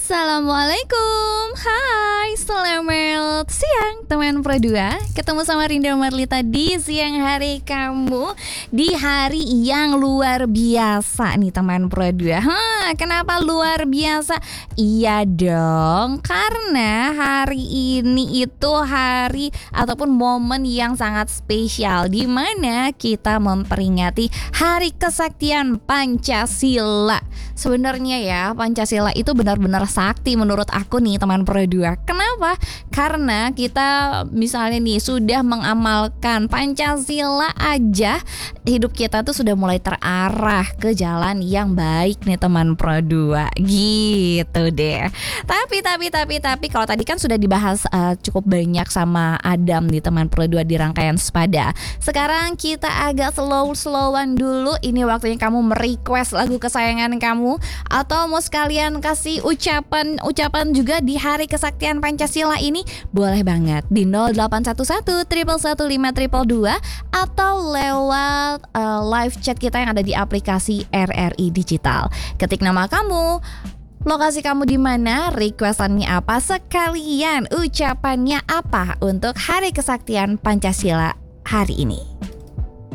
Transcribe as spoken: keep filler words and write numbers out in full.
Assalamualaikum. Hai, selamat siang teman Pro dua. Ketemu sama Rinda Marlita di siang hari kamu, di hari yang luar biasa nih teman Pro dua. Hah, kenapa luar biasa? Iya dong, karena hari ini itu hari ataupun momen yang sangat spesial, di mana kita memperingati Hari Kesaktian Pancasila. Sebenarnya ya, Pancasila itu benar-benar sakti menurut aku nih teman Pro dua. Kenapa? Karena kita misalnya nih sudah mengamalkan Pancasila aja, hidup kita tuh sudah mulai terarah ke jalan yang baik nih teman Pro dua. Gitu deh. Tapi tapi tapi tapi kalau tadi kan sudah dibahas uh, cukup banyak sama Adam nih teman Pro dua di rangkaian Sepada. Sekarang kita agak slow-slowan dulu. Ini waktunya kamu merequest lagu kesayangan kamu, atau mau sekalian kasih ucapan-ucapan juga di Hari Kesaktian Pancasila ini, boleh banget di nol delapan satu satu satu satu lima dua dua atau lewat uh, live chat kita yang ada di aplikasi R R I Digital. Ketik nama kamu, lokasi kamu di mana, requestannya apa, sekalian ucapannya apa untuk Hari Kesaktian Pancasila hari ini.